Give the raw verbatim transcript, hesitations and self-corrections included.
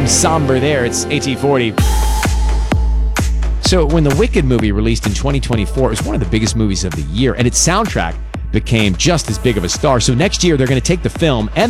from somber there. It's A T forty. So when the Wicked movie released in twenty twenty-four, it was one of the biggest movies of the year, and its soundtrack became just as big of a star. So next year, they're going to take the film and